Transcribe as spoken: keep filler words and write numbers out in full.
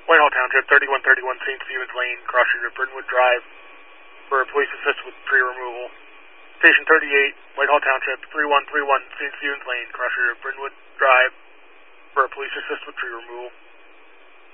Whitehall Township, thirty-one thirty-one Saint Stephen's Lane, cross street of Brynwood Drive, for police assist with tree removal. Station thirty-eight, Whitehall Township, thirty-one thirty-one Saint Stephen's Lane, cross street of Brynwood Drive, for police assist with tree removal.